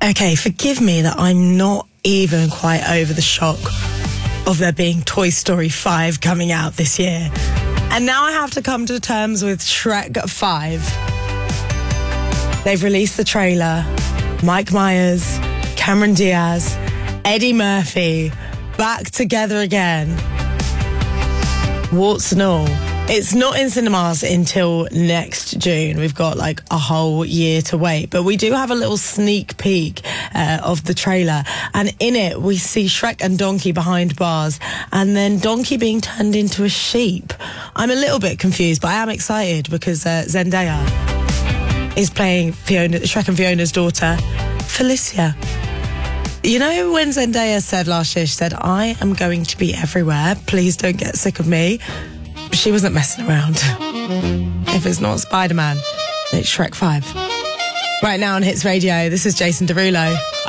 Okay, forgive me that I'm not even quite over the shock of there being Toy Story 5 coming out this year. And now I have to come to terms with Shrek 5. They've released the trailer. Mike Myers, Cameron Diaz, Eddie Murphy, back together again. Warts and all. It's not in cinemas until next June. We've got like a whole year to wait. But we do have a little sneak peek of the trailer. And in it, we see Shrek and Donkey behind bars. And then Donkey being turned into a sheep. I'm a little bit confused, but I am excited because Zendaya is playing Shrek and Fiona's daughter, Felicia. You know when Zendaya said last year, she said, I am going to be everywhere. Please don't get sick of me. She wasn't messing around. If it's not Spider-Man, it's Shrek 5. Right now on Hits Radio, this is Jason Derulo.